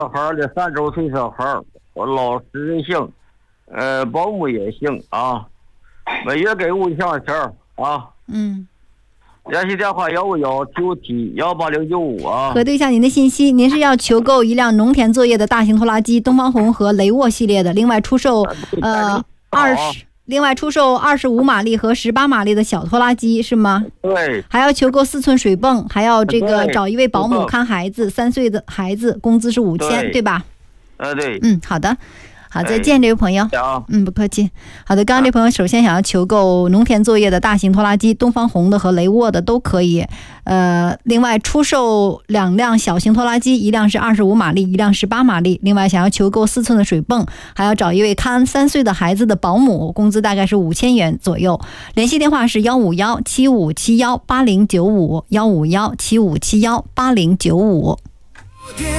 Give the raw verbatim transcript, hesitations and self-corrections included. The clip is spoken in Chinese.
小孩的三周岁小孩，我老师也行，呃，保姆也行啊，每月给五千块钱啊。 嗯。 联系电话幺五幺七五七幺八零九五啊。 核对一下您的信息，您是要求购一辆农田作业的大型拖拉机东方红和雷沃系列的，另外出售呃二十，另外出售二十五马力和十八马力的小拖拉机是吗？ 对。 还要求购四寸水泵，还要这个找一位保姆看孩子，三岁的孩子，工资是五千， 对, 对吧？ 呃，对。 嗯，好的。好，再见，这位朋友。嗯，不客气。好的，刚刚这朋友首先想要求购农田作业的大型拖拉机，东方红的和雷沃的都可以。呃，另外出售两辆小型拖拉机，一辆是二十五马力，一辆十八马力。另外想要求购四寸的水泵，还要找一位看三岁的孩子的保姆，工资大概是五千元左右。联系电话是幺五幺七五七幺八零九五，幺五幺七五七幺八零九五。